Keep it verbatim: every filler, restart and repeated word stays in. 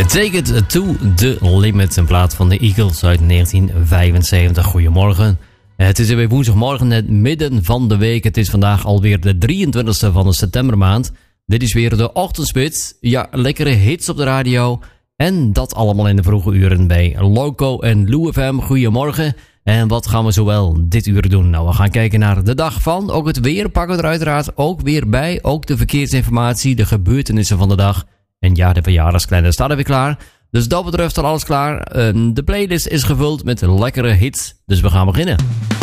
Take It To The Limit, een plaat van de Eagles uit negentien vijfenzeventig. Goedemorgen. Het is weer woensdagmorgen, het midden van de week. Het is vandaag alweer de drieëntwintigste van de septembermaand. Dit is weer de ochtendspits. Ja, lekkere hits op de radio. En dat allemaal in de vroege uren bij Loco en Lou F M. Goedemorgen. En wat gaan we zowel dit uur doen? Nou, we gaan kijken naar de dag van. Ook het weer pakken we er uiteraard ook weer bij. Ook de verkeersinformatie, de gebeurtenissen van de dag. En ja, de verjaardagskalender staat er weer klaar. Dus dat betreft al alles klaar. Uh, de playlist is gevuld met lekkere hits. Dus we gaan beginnen.